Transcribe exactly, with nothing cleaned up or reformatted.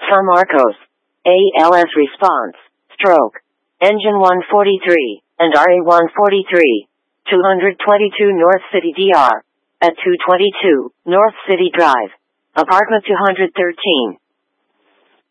San Marcos. A L S response, stroke. Engine one forty-three, and R A one forty-three. two twenty-two North City D R. At two twenty-two, North City Drive. Apartment two thirteen.